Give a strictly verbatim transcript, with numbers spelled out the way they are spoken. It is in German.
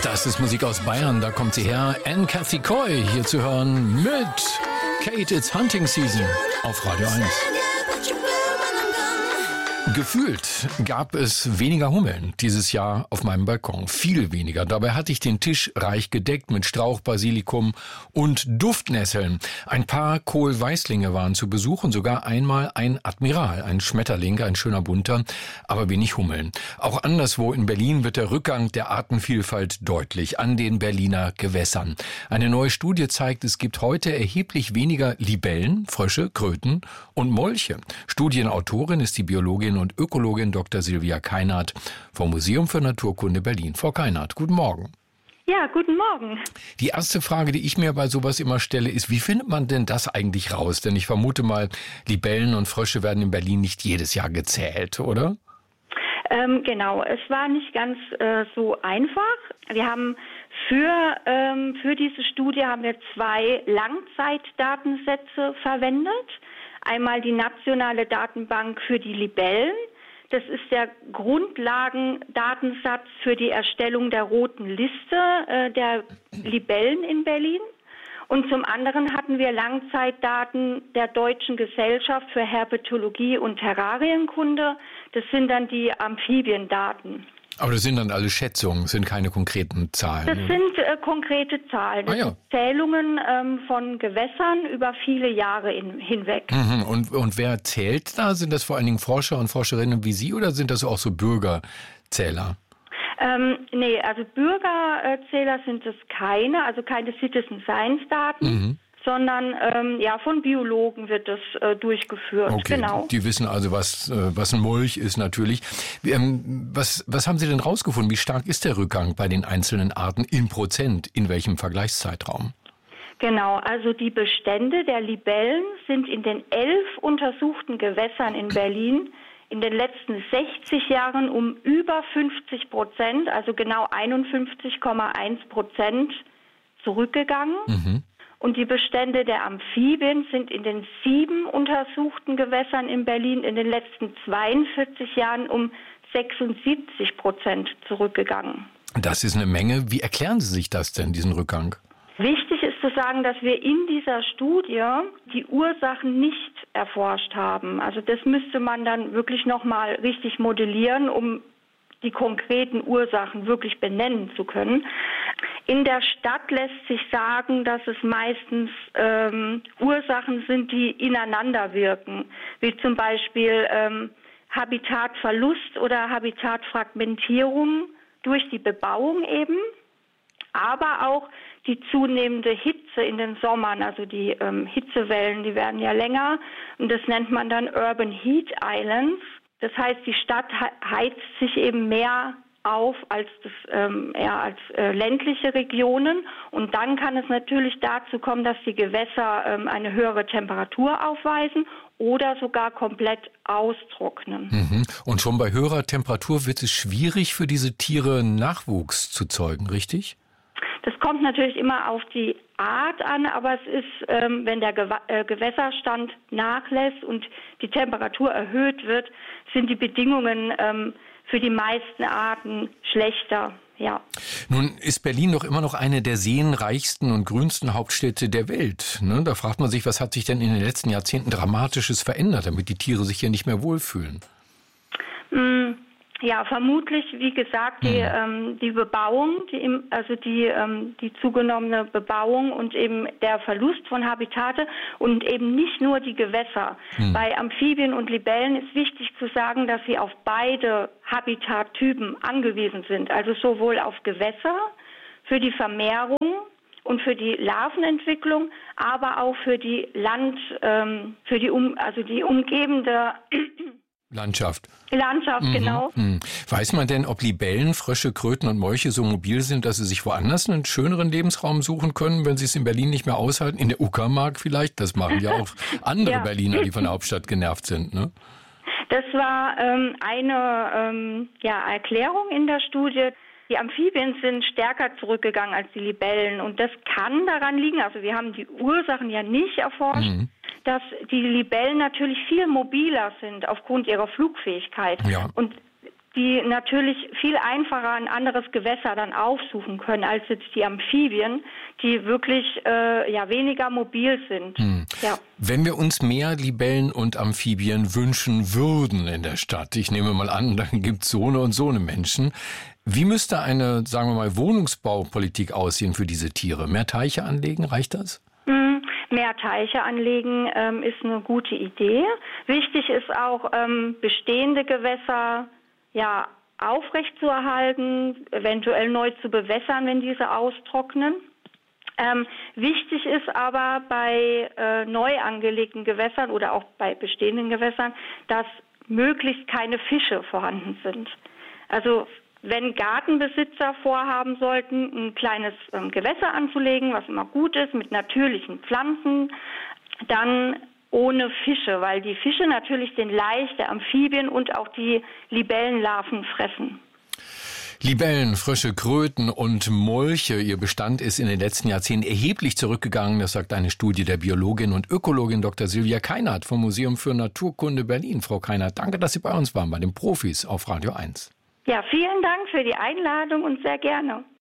Das ist Musik aus Bayern, da kommt sie her. Anne Cathy Coy hier zu hören mit Kate, It's Hunting Season auf Radio eins. Gefühlt gab es weniger Hummeln dieses Jahr auf meinem Balkon. Viel weniger. Dabei hatte ich den Tisch reich gedeckt mit Strauchbasilikum und Duftnesseln. Ein paar Kohlweißlinge waren zu Besuch und sogar einmal ein Admiral, ein Schmetterling, ein schöner bunter, aber wenig Hummeln. Auch anderswo in Berlin wird der Rückgang der Artenvielfalt deutlich an den Berliner Gewässern. Eine neue Studie zeigt, es gibt heute erheblich weniger Libellen, Frösche, Kröten und Molche. Studienautorin ist die Biologin und Ökologin Doktor Silvia Keinert vom Museum für Naturkunde Berlin. Frau Keinert, guten Morgen. Ja, guten Morgen. Die erste Frage, die ich mir bei sowas immer stelle, ist, wie findet man denn das eigentlich raus? Denn ich vermute mal, Libellen und Frösche werden in Berlin nicht jedes Jahr gezählt, oder? Ähm, genau, es war nicht ganz äh, so einfach. Wir haben für, ähm, für diese Studie haben wir zwei Langzeitdatensätze verwendet. Einmal die nationale Datenbank für die Libellen. Das ist der Grundlagendatensatz für die Erstellung der roten Liste äh, der Libellen in Berlin. Und zum anderen hatten wir Langzeitdaten der Deutschen Gesellschaft für Herpetologie und Terrarienkunde. Das sind dann die Amphibiendaten. Aber das sind dann alle Schätzungen, sind keine konkreten Zahlen. Das sind äh, konkrete Zahlen. Das ah, ja. sind Zählungen ähm, von Gewässern über viele Jahre in, hinweg. Mhm. Und, und wer zählt da? Sind das vor allen Dingen Forscher und Forscherinnen wie Sie oder sind das auch so Bürgerzähler? Ähm, nee, also Bürgerzähler sind es keine, also keine Citizen Science Daten. Mhm. sondern ähm, ja von Biologen wird das äh, durchgeführt. Okay, genau. Die wissen also, was äh, was ein Molch ist natürlich. Ähm, was was haben Sie denn rausgefunden? Wie stark ist der Rückgang bei den einzelnen Arten in Prozent? In welchem Vergleichszeitraum? Genau, also die Bestände der Libellen sind in den elf untersuchten Gewässern in Berlin in den letzten sechzig Jahren um über fünfzig Prozent, also genau einundfünfzig Komma eins Prozent zurückgegangen. Mhm. Und die Bestände der Amphibien sind in den sieben untersuchten Gewässern in Berlin in den letzten zweiundvierzig Jahren um sechsundsiebzig Prozent zurückgegangen. Das ist eine Menge. Wie erklären Sie sich das denn, diesen Rückgang? Wichtig ist zu sagen, dass wir in dieser Studie die Ursachen nicht erforscht haben. Also das müsste man dann wirklich nochmal richtig modellieren, um die konkreten Ursachen wirklich benennen zu können. In der Stadt lässt sich sagen, dass es meistens ähm, Ursachen sind, die ineinander wirken, wie zum Beispiel ähm, Habitatverlust oder Habitatfragmentierung durch die Bebauung eben, aber auch die zunehmende Hitze in den Sommern, also die ähm, Hitzewellen, die werden ja länger und das nennt man dann Urban Heat Islands. Das heißt, die Stadt heizt sich eben mehr auf als das, ähm, eher als äh, ländliche Regionen. Und dann kann es natürlich dazu kommen, dass die Gewässer ähm, eine höhere Temperatur aufweisen oder sogar komplett austrocknen. Mhm. Und schon bei höherer Temperatur wird es schwierig für diese Tiere Nachwuchs zu zeugen, richtig? Das kommt natürlich immer auf die Art an, aber es ist, ähm, wenn der Gew- äh, Gewässerstand nachlässt und die Temperatur erhöht wird, sind die Bedingungen ähm, für die meisten Arten schlechter. Ja. Nun ist Berlin doch immer noch eine der seenreichsten und grünsten Hauptstädte der Welt. Ne? Da fragt man sich, was hat sich denn in den letzten Jahrzehnten Dramatisches verändert, damit die Tiere sich hier nicht mehr wohlfühlen? Mm. Ja, vermutlich, wie gesagt, die, mhm. ähm, die Bebauung, die im, also die, ähm, die zugenommene Bebauung und eben der Verlust von Habitate und eben nicht nur die Gewässer. Mhm. Bei Amphibien und Libellen ist wichtig zu sagen, dass sie auf beide Habitattypen angewiesen sind, also sowohl auf Gewässer für die Vermehrung und für die Larvenentwicklung, aber auch für die Land, ähm, für die um, also die umgebende Landschaft. Landschaft, mhm. genau. Mhm. Weiß man denn, ob Libellen, Frösche, Kröten und Molche so mobil sind, dass sie sich woanders einen schöneren Lebensraum suchen können, wenn sie es in Berlin nicht mehr aushalten? In der Uckermark vielleicht? Das machen ja auch andere ja. Berliner, die von der Hauptstadt genervt sind, ne? Das war ähm, eine ähm, ja, Erklärung in der Studie. Die Amphibien sind stärker zurückgegangen als die Libellen und das kann daran liegen, also wir haben die Ursachen ja nicht erforscht, mhm. dass die Libellen natürlich viel mobiler sind aufgrund ihrer Flugfähigkeit. Ja. Und die natürlich viel einfacher ein anderes Gewässer dann aufsuchen können als jetzt die Amphibien, die wirklich äh, ja weniger mobil sind. Hm. Ja. Wenn wir uns mehr Libellen und Amphibien wünschen würden in der Stadt, ich nehme mal an, dann gibt es so eine und so eine Menschen. Wie müsste eine, sagen wir mal, Wohnungsbaupolitik aussehen für diese Tiere? Mehr Teiche anlegen, reicht das? Mhm. Mehr Teiche anlegen ähm, ist eine gute Idee. Wichtig ist auch, ähm, bestehende Gewässer ja, aufrechtzuerhalten, eventuell neu zu bewässern, wenn diese austrocknen. Ähm, wichtig ist aber bei äh, neu angelegten Gewässern oder auch bei bestehenden Gewässern, dass möglichst keine Fische vorhanden sind. Also wenn Gartenbesitzer vorhaben sollten, ein kleines ähm, Gewässer anzulegen, was immer gut ist, mit natürlichen Pflanzen, dann ohne Fische, weil die Fische natürlich den Laich der Amphibien und auch die Libellenlarven fressen. Libellen, Frösche, Kröten und Molche, ihr Bestand ist in den letzten Jahrzehnten erheblich zurückgegangen. Das sagt eine Studie der Biologin und Ökologin Doktor Silvia Keinert vom Museum für Naturkunde Berlin. Frau Keinert, danke, dass Sie bei uns waren, bei den Profis auf Radio eins. Ja, vielen Dank für die Einladung und sehr gerne.